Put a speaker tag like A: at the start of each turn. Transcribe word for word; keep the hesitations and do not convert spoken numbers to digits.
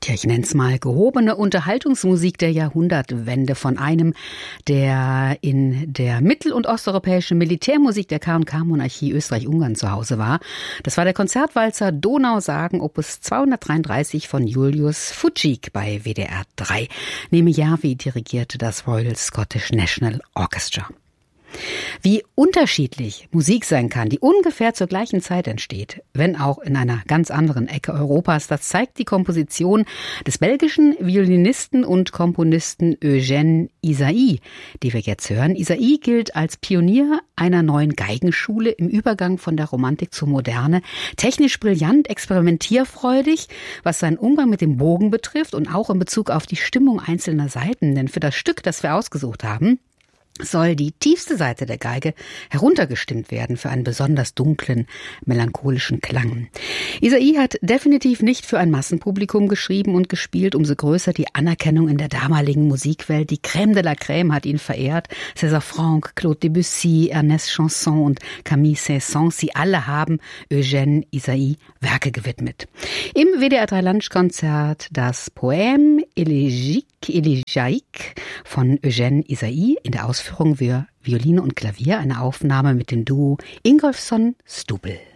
A: Ja, ich nenne es mal gehobene Unterhaltungsmusik der Jahrhundertwende von einem, der in der mittel- und osteuropäischen Militärmusik der K und K-Monarchie Österreich-Ungarn zu Hause war. Das war der Konzertwalzer Donausagen Opus zweihundertdreiunddreißig von Julius Fučík bei W D R drei. Neme Järvi dirigierte das Royal Scottish National Orchestra. Wie unterschiedlich Musik sein kann, die ungefähr zur gleichen Zeit entsteht, wenn auch in einer ganz anderen Ecke Europas, das zeigt die Komposition des belgischen Violinisten und Komponisten Eugène Ysaÿe, die wir jetzt hören. Ysaÿe gilt als Pionier einer neuen Geigenschule im Übergang von der Romantik zur Moderne, technisch brillant, experimentierfreudig, was seinen Umgang mit dem Bogen betrifft und auch in Bezug auf die Stimmung einzelner Saiten. Denn für das Stück, das wir ausgesucht haben, soll die tiefste Seite der Geige heruntergestimmt werden für einen besonders dunklen, melancholischen Klang. Ysaÿe hat definitiv nicht für ein Massenpublikum geschrieben und gespielt, umso größer die Anerkennung in der damaligen Musikwelt. Die Crème de la Crème hat ihn verehrt. César Franck, Claude Debussy, Ernest Chansson und Camille Saint-Saëns, sie alle haben Eugène Ysaÿe Werke gewidmet. Im W D R drei Lunchkonzert das Poème élégique, élégiaque von Eugène Ysaÿe in der Ausführung für Violine und Klavier, eine Aufnahme mit dem Duo Ingolfsson Stubel.